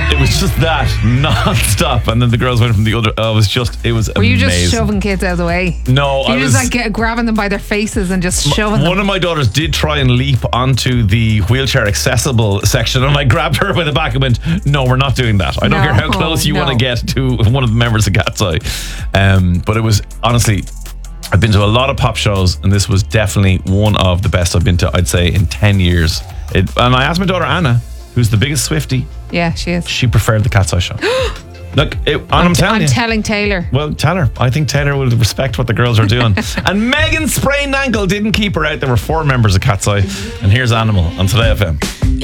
It was just that non-stop, and then the girls went from the other. It was Were you amazing. just shoving kids out of the way? No, You I was just like grabbing them by their faces and just shoving them. One of my daughters did try and leap onto the wheelchair accessible section, and I grabbed her by the back and went, "No, we're not doing that. I don't care how close you want to get to one of the members of Cat's Eye." But it was honestly, I've been to a lot of pop shows, and this was definitely one of the best I've been to, I'd say, in 10 years. And I asked my daughter Anna, who's the biggest Swiftie. Yeah, she is. She preferred the Cat's Eye show. Look, I'm telling Taylor. Well, tell her. I think Taylor will respect what the girls are doing. And Megan's sprained ankle didn't keep her out. There were 4 members of Cat's Eye. And here's Animal on Today FM.